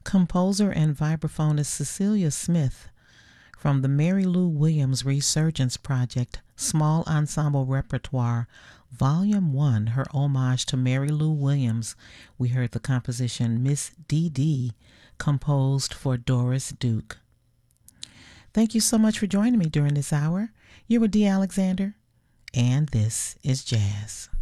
Composer and vibraphonist Cecilia Smith from the Mary Lou Williams Resurgence Project Small Ensemble Repertoire, Volume 1, her homage to Mary Lou Williams. We heard the composition Miss Dee Dee, composed for Doris Duke. Thank you so much for joining me during this hour. You're with Dee Alexander, and this is Jazz.